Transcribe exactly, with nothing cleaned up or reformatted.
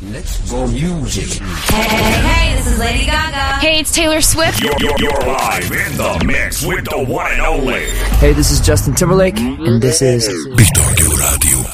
Let's go music. Hey, hey, hey, this is Lady Gaga. Hey, it's Taylor Swift. You're, you're, you're live in the mix with the one and only. Hey, this is Justin Timberlake, and this is Bitorque Radio.